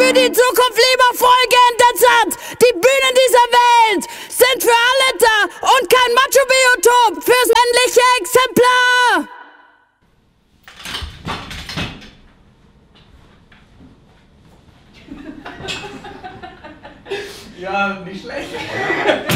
für die Zukunft lieber folgenden Satz. Die Bühnen dieser Welt sind für alle da und kein Macho-Biotop fürs männliche Exemplar. Ja, nicht schlecht.